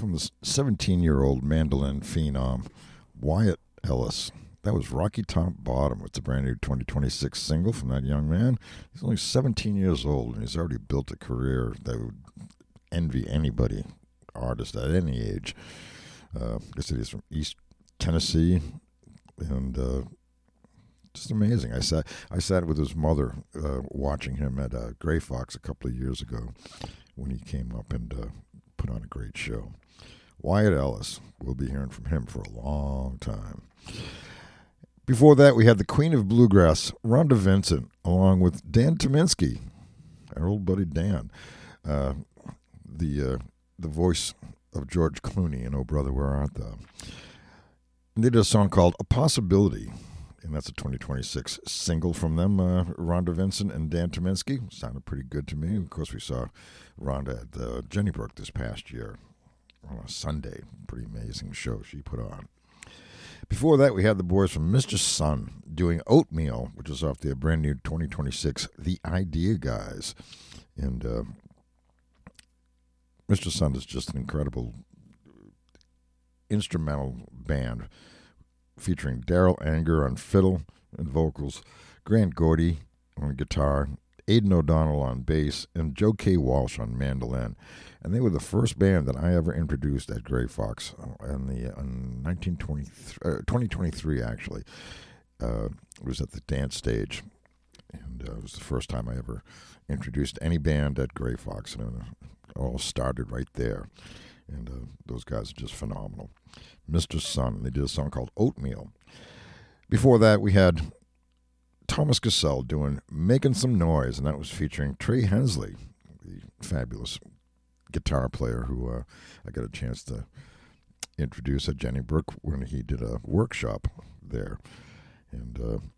from the 17-year-old mandolin phenom, Wyatt Ellis. That was Rocky Top Bottom. It's a brand new 2026 single from that young man. He's only 17 years old, and he's already built a career that would envy anybody, artist at any age. I said he's from East Tennessee, and just amazing. I sat with his mother watching him at Gray Fox a couple of years ago when he came up and put on a great show. Wyatt Ellis, we'll be hearing from him for a long time. Before that, we had the Queen of Bluegrass, Rhonda Vincent, along with Dan Tyminski, our old buddy Dan, the voice of George Clooney in Oh Brother, Where Art Thou? And they did a song called A Possibility, and that's a 2026 single from them, Rhonda Vincent and Dan Tyminski. Sounded pretty good to me. Of course, we saw Rhonda at Jennybrook this past year on a Sunday. Pretty amazing show she put on. Before that, we had the boys from Mr. Sun doing Oatmeal, which is off their brand new 2026 The Idea Guys. And Mr. Sun is just an incredible instrumental band featuring Daryl Anger on fiddle and vocals, Grant Gordy on guitar, Aidan O'Donnell on bass, and Joe K. Walsh on mandolin. And they were the first band that I ever introduced at Gray Fox in 2023, actually. It was at the dance stage, and it was the first time I ever introduced any band at Gray Fox, and it all started right there. And those guys are just phenomenal. Mr. Sun, they did a song called Oatmeal. Before that, we had Thomas Cassell doing Making Some Noise, and that was featuring Trey Hensley, the fabulous guitar player who I got a chance to introduce at Jennybrook when he did a workshop there. And,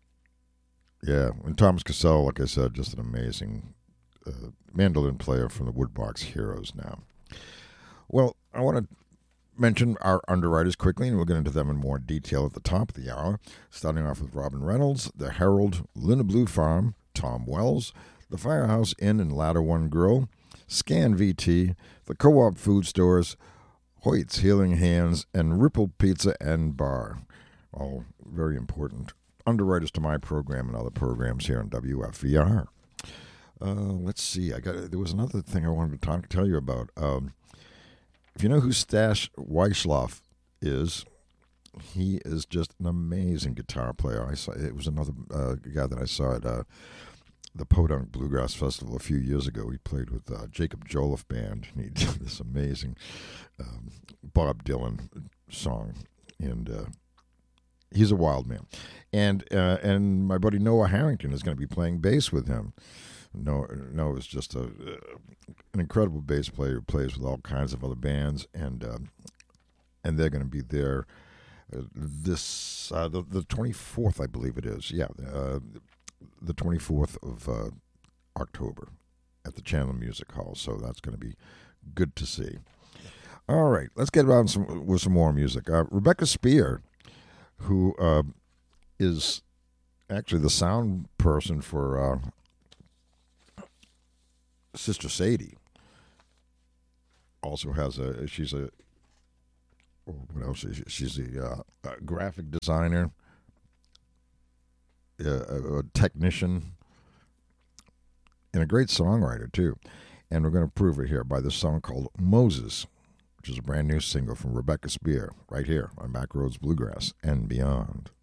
and Thomas Cassell, like I said, just an amazing mandolin player from the Woodbox Heroes now. Well, I want to mention our underwriters quickly, and we'll get into them in more detail at the top of the hour, starting off with Robin Reynolds, The Herald, Luna Blue Farm, Tom Wells, the Firehouse Inn and Ladder One Grill, Scan VT, the Co-op Food Stores, Hoyt's Healing Hands, and Ripple Pizza and Bar. All very important underwriters to my program and other programs here on WFER. Let's see. There was another thing I wanted to tell you about. If you know who Stash Weischloff is, he is just an amazing guitar player. It was another guy that I saw at the Podunk Bluegrass Festival a few years ago. He played with Jacob Joliffe Band, and he did this amazing Bob Dylan song. And he's a wild man. And my buddy Noah Harrington is going to be playing bass with him. Noah is just an incredible bass player who plays with all kinds of other bands, and they're going to be there this the 24th, I believe it is. Yeah, the 24th of October at the Chandler Music Hall. So that's going to be good to see. All right, let's get on with some more music. Rebecca Spear, who is actually the sound person for Sister Sadie, also has she's a graphic designer, a technician, and a great songwriter too. And we're going to prove it here by this song called Moses, which is a brand new single from Rebecca Spear right here on Backroads Bluegrass and Beyond.